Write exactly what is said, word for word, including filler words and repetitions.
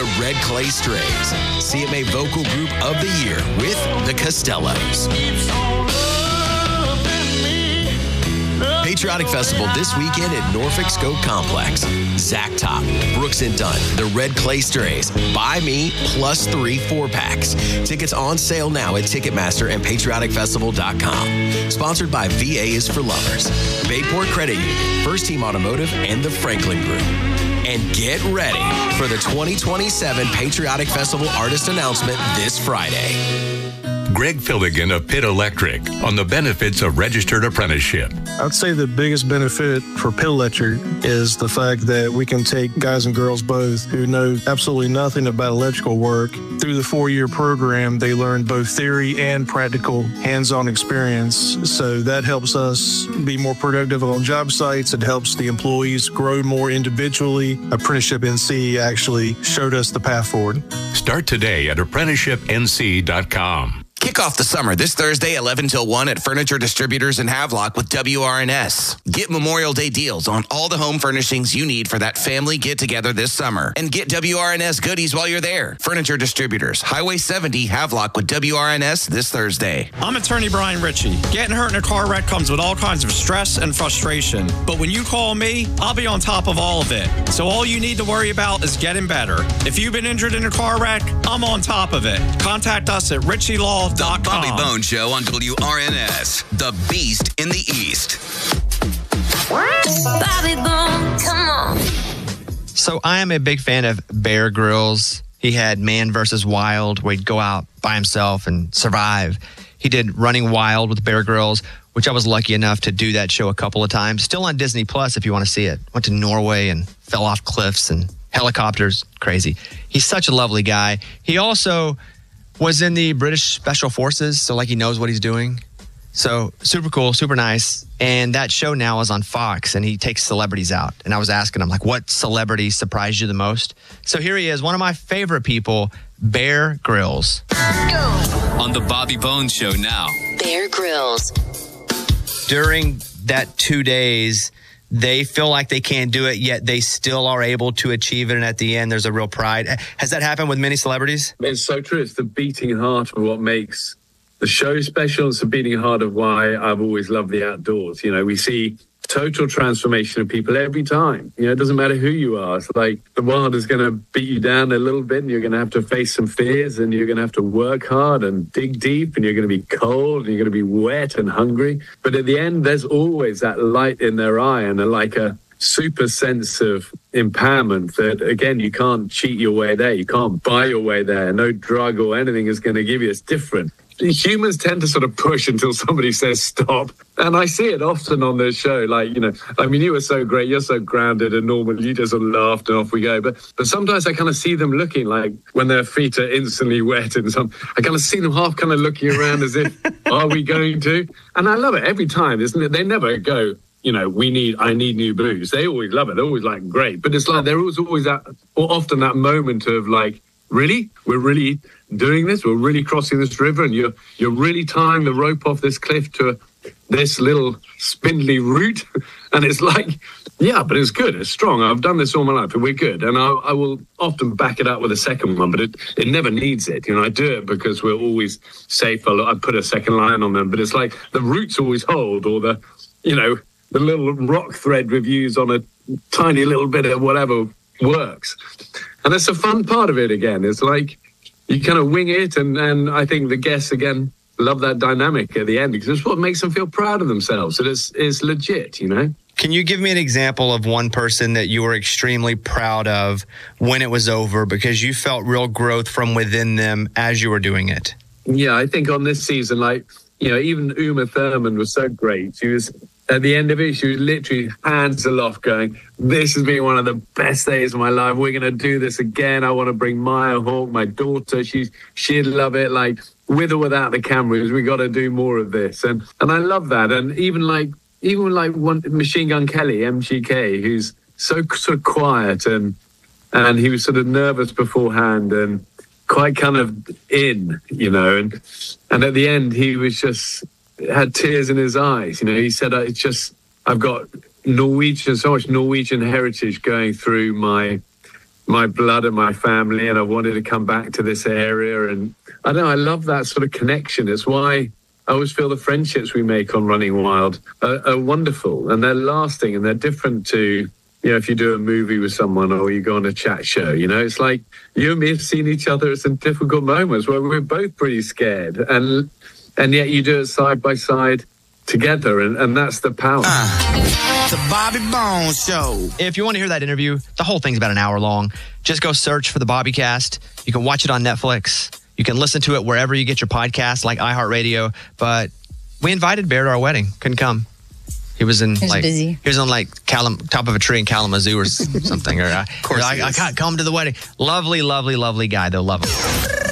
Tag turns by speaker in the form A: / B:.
A: the Red Clay Strays, C M A Vocal Group of the Year with the Costellos. Patriotic Festival this weekend at Norfolk Scope Complex. Zach Top, Brooks and Dunn, the Red Clay Strays, Buy Me, plus three four-packs. Tickets on sale now at Ticketmaster and patriotic festival dot com. Sponsored by V A is for Lovers, Bayport Credit Union, First Team Automotive, and the Franklin Group. And get ready for the twenty twenty-seven Patriotic Festival artist announcement this Friday.
B: Greg Filligan of Pitt Electric on the benefits of registered apprenticeship.
C: I'd say the biggest benefit for Pitt Electric is the fact that we can take guys and girls both who know absolutely nothing about electrical work. Through the four-year program, they learn both theory and practical hands-on experience. So that helps us be more productive on job sites. It helps the employees grow more individually. Apprenticeship N C actually showed us the path forward.
B: Start today at apprenticeship N C dot com.
D: Kick off the summer this Thursday, eleven till one at Furniture Distributors in Havelock with W R N S. Get Memorial Day deals on all the home furnishings you need for that family get-together this summer. And get W R N S goodies while you're there. Furniture Distributors, Highway seventy, Havelock with W R N S this Thursday.
E: I'm attorney Brian Ritchie. Getting hurt in a car wreck comes with all kinds of stress and frustration. But when you call me, I'll be on top of all of it. So all you need to worry about is getting better. If you've been injured in a car wreck, I'm on top of it. Contact us at Ritchie Law.
F: The Bobby Bone Show on W R N S, the Beast in the East.
G: Bobby Bone, come on.
H: So I am a big fan of Bear Grylls. He had Man versus Wild, where he'd go out by himself and survive. He did Running Wild with Bear Grylls, which I was lucky enough to do that show a couple of times. Still on Disney Plus if you want to see it. Went to Norway and fell off cliffs and helicopters. Crazy. He's such a lovely guy. He also was in the British Special Forces, so like he knows what he's doing. So super cool, super nice. And that show now is on Fox, and he takes celebrities out. And I was asking him, like, what celebrity surprised you the most? So here he is, one of my favorite people, Bear Grylls.
F: On the Bobby Bones Show now.
G: Bear Grylls.
H: During that two days, they feel like they can't do it, yet they still are able to achieve it. And at the end, there's a real pride. Has that happened with many celebrities?
I: It's so true. It's the beating heart of what makes the show special. It's the beating heart of why I've always loved the outdoors. You know, we see total transformation of people every time. You know, it doesn't matter who you are. It's like the wild is going to beat you down a little bit, and you're going to have to face some fears, and you're going to have to work hard and dig deep, and you're going to be cold, and you're going to be wet and hungry. But at the end, there's always that light in their eye and a, like a super sense of empowerment that, again, you can't cheat your way there. You can't buy your way there. No drug or anything is going to give you. It's different. Humans tend to sort of push until somebody says stop. And I see it often on the show. Like, you know, I mean, you were so great. You're so grounded and normal. You just sort of laughed and off we go. But but sometimes I kind of see them looking like when their feet are instantly wet and some, I kind of see them half kind of looking around as if, are we going to? And I love it every time, isn't it? They never go, you know, we need, I need new booze. They always love it. They're always like, great. But it's like, there was always that, or often that moment of like, really? We're really doing this? We're really crossing this river, and you're you're really tying the rope off this cliff to this little spindly root? And it's like, yeah, but it's good. It's strong. I've done this all my life, and we're good. And I, I will often back it up with a second one, but it, it never needs it. You know, I do it because we're always safe. I put a second line on them, but it's like the roots always hold, or the, you know, the little rock thread we've used on a tiny little bit of whatever works. And that's a fun part of it again. It's like you kind of wing it, and, and I think the guests, again, love that dynamic at the end because it's what makes them feel proud of themselves. So it's, it's legit, you know?
H: Can you give me an example of one person that you were extremely proud of when it was over because you felt real growth from within them as you were doing it?
I: Yeah, I think on this season, like, you know, even Uma Thurman was so great. She was, at the end of it, she was literally hands aloft going, this has been one of the best days of my life. We're going to do this again. I want to bring Maya Hawke, my daughter. She's, she'd love it. Like, with or without the cameras, we got to do more of this. And and I love that. And even like, even like one Machine Gun Kelly, M G K, who's so sort of quiet, and and he was sort of nervous beforehand and quite kind of in, you know, and and at the end he was just had tears in his eyes. You know, he said, "It's just I've got Norwegian, so much Norwegian heritage going through my my blood and my family, and I wanted to come back to this area. And I don't know, I love that sort of connection. It's why I always feel the friendships we make on Running Wild are, are wonderful, and they're lasting, and they're different to, you know, if you do a movie with someone or you go on a chat show. You know, it's like you and me have seen each other at some difficult moments where we're both pretty scared, and and yet you do it side by side together, and, and that's the power.
J: Uh, the Bobby Bones Show.
H: If you want to hear that interview, the whole thing's about an hour long. Just go search for the Bobbycast. You can watch it on Netflix. You can listen to it wherever you get your podcasts, like iHeartRadio. But we invited Bear to our wedding. Couldn't come. He was in
K: he was
H: like
K: busy.
H: He was on like Kalam, top of a tree in Kalamazoo or something. Or, uh,
F: of course,
H: I, I can't come to the wedding. Lovely, lovely, lovely guy though. Love him.